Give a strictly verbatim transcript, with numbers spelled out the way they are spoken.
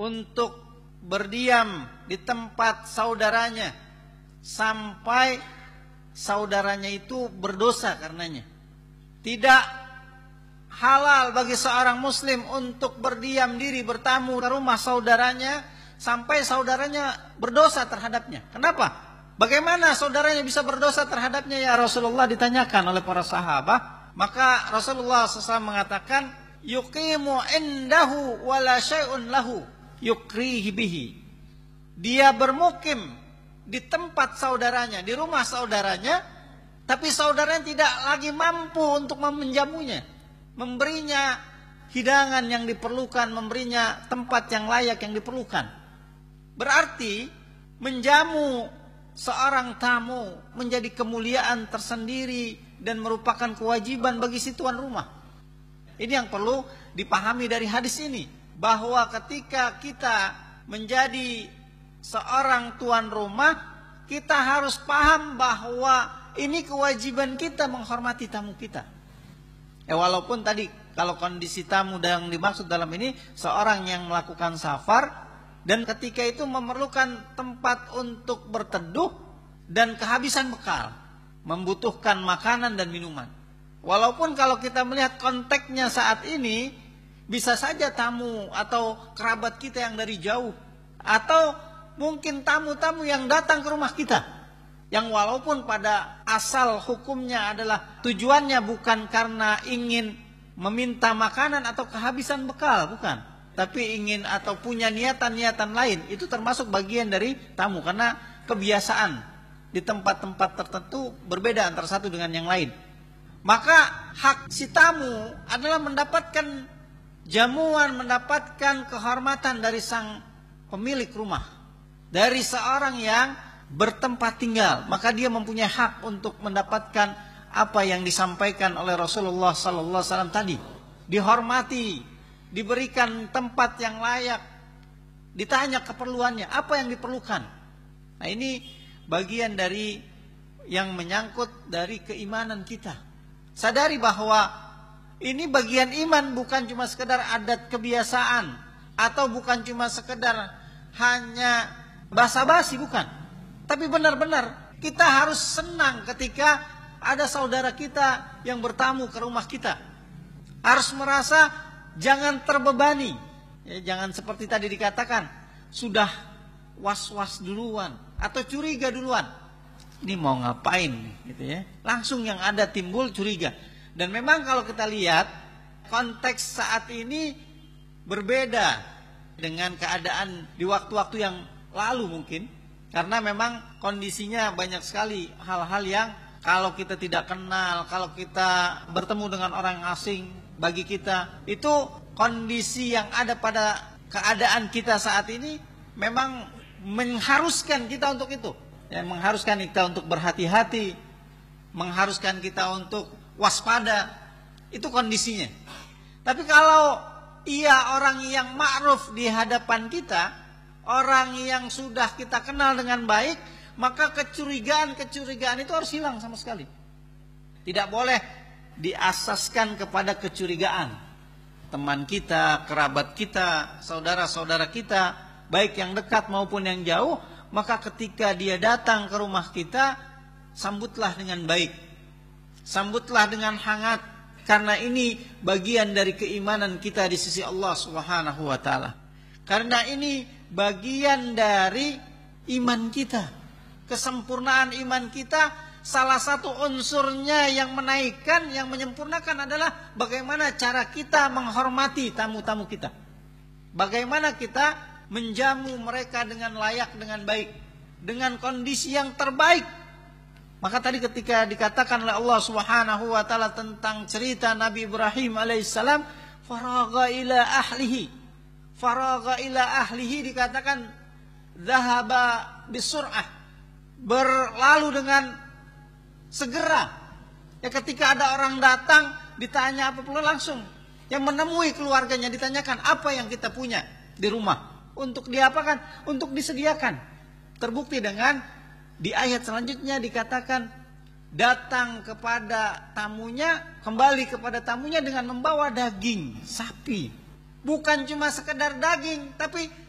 untuk berdiam di tempat saudaranya sampai saudaranya itu berdosa karenanya. Tidak halal bagi seorang muslim untuk berdiam diri bertamu ke rumah saudaranya sampai saudaranya berdosa terhadapnya. Kenapa? Bagaimana saudaranya bisa berdosa terhadapnya ya Rasulullah, ditanyakan oleh para sahabat. Maka Rasulullah shallallahu alaihi wasallam mengatakan, yuqimu indahu wala syai'un lahu yukrihi bihi. Dia bermukim di tempat saudaranya, di rumah saudaranya, tapi saudaranya tidak lagi mampu untuk menjamunya, memberinya hidangan yang diperlukan, memberinya tempat yang layak yang diperlukan. Berarti menjamu seorang tamu menjadi kemuliaan tersendiri dan merupakan kewajiban bagi si tuan rumah. Ini yang perlu dipahami dari hadis ini, bahwa ketika kita menjadi seorang tuan rumah, kita harus paham bahwa ini kewajiban kita menghormati tamu kita. Eh, walaupun tadi kalau kondisi tamu yang dimaksud dalam ini seorang yang melakukan safar dan ketika itu memerlukan tempat untuk berteduh dan kehabisan bekal, membutuhkan makanan dan minuman. Walaupun kalau kita melihat konteksnya saat ini, bisa saja tamu atau kerabat kita yang dari jauh, atau mungkin tamu-tamu yang datang ke rumah kita, yang walaupun pada asal hukumnya adalah tujuannya bukan karena ingin meminta makanan atau kehabisan bekal, bukan, tapi ingin atau punya niatan-niatan lain, itu termasuk bagian dari tamu, karena kebiasaan di tempat-tempat tertentu berbeda antara satu dengan yang lain. Maka hak si tamu adalah mendapatkan jamuan, mendapatkan kehormatan dari sang pemilik rumah, dari seorang yang bertempat tinggal. Maka dia mempunyai hak untuk mendapatkan apa yang disampaikan oleh Rasulullah sallallahu alaihi wasallam tadi, dihormati, diberikan tempat yang layak, ditanya keperluannya, apa yang diperlukan. Nah, ini bagian dari yang menyangkut dari keimanan kita. Sadari bahwa ini bagian iman, bukan cuma sekedar adat kebiasaan, atau bukan cuma sekedar hanya basa-basi, bukan. Tapi benar-benar kita harus senang ketika ada saudara kita yang bertamu ke rumah kita. Harus merasa jangan terbebani, ya, jangan seperti tadi dikatakan sudah was-was duluan atau curiga duluan. Ini mau ngapain gitu ya. Langsung yang ada timbul curiga. Dan memang kalau kita lihat konteks saat ini berbeda dengan keadaan di waktu-waktu yang lalu mungkin, karena memang kondisinya banyak sekali hal-hal yang kalau kita tidak kenal, kalau kita bertemu dengan orang asing, bagi kita itu kondisi yang ada pada keadaan kita saat ini memang mengharuskan kita untuk itu, ya, mengharuskan kita untuk berhati-hati, mengharuskan kita untuk waspada. Itu kondisinya. Tapi kalau ia orang yang ma'ruf di hadapan kita, orang yang sudah kita kenal dengan baik, maka kecurigaan-kecurigaan itu harus hilang sama sekali. Tidak boleh diasaskan kepada kecurigaan. Teman kita, kerabat kita, saudara-saudara kita, baik yang dekat maupun yang jauh, maka ketika dia datang ke rumah kita, sambutlah dengan baik, sambutlah dengan hangat, karena ini bagian dari keimanan kita di sisi Allah Subhanahu wa taala. Karena ini bagian dari iman kita, kesempurnaan iman kita. Salah satu unsurnya yang menaikkan, yang menyempurnakan adalah bagaimana cara kita menghormati tamu-tamu kita, bagaimana kita menjamu mereka dengan layak, dengan baik, dengan kondisi yang terbaik. Maka tadi ketika dikatakan oleh Allah Subhanahu wa taala tentang cerita Nabi Ibrahim alaihissalam, faragha ila ahlihi, faragha ila ahlihi dikatakan zahaba bisur'ah, berlalu dengan segera. Ya, ketika ada orang datang ditanya apa perlu, langsung yang menemui keluarganya, ditanyakan apa yang kita punya di rumah untuk diapakan, untuk disediakan. Terbukti dengan di ayat selanjutnya dikatakan datang kepada tamunya, kembali kepada tamunya dengan membawa daging sapi. Bukan cuma sekedar daging, tapi